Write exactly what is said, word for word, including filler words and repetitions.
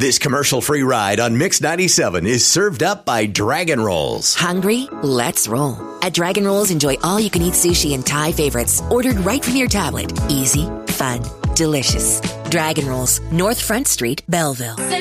This commercial-free ride on Mix ninety-seven is served up by Dragon Rolls. Hungry? Let's roll. At Dragon Rolls, enjoy all-you-can-eat sushi and Thai favorites ordered right from your tablet. Easy, fun, delicious. Dragon Rolls, North Front Street, Belleville.